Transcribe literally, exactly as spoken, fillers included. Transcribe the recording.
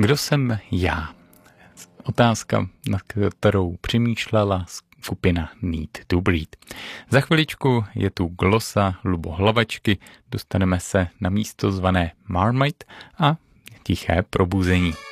Kdo jsem já? Otázka, nad kterou přemýšlela skupina Need to Breed. Za chviličku je tu glosa Lubo Hlavačky, dostaneme se na místo zvané Marmite a tiché probuzení.